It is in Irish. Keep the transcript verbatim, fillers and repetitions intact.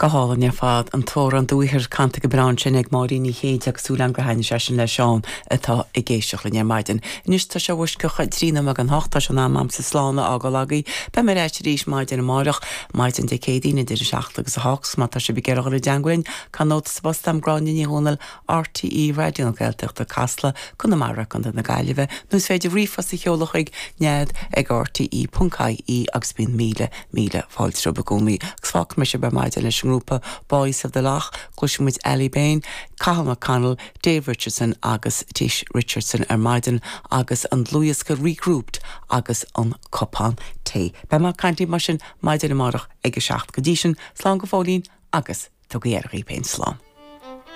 Gaálan fad an tór an dúithir canta go brain sin ag marí ní chéad ag súlan go haine se sin le seán atá i ggéisioach le maidin. Nus tá se bhuiisce chuid trína me an hochtta se ná mam sa slána agalagaí, be mar éit ríis maidin na marach, maidin de cédína idir seachtagus a hawks, má tá se bigéireach le deangain, can nóta sa basta am gráin ní hónal R T E radio na gailteach do Casla chun na marach an na gaiileh, nus féidir rífas i cheolach ag nead ag R T E dot C A I agus bín míle míle fáiltro begóí. Gus fác me se be maidin leis grúpa Boys of the Loch, Cushmuid Ellie Bain, Cathal McConnell, Dave Richardson agus Tish Richardson ar maidin agus an Louis go regrouped agus an Copan Té. Be má caintí mar sin maidin marach ag a seacht go dísin, slán go fólín agus tugaéirigh pein slán.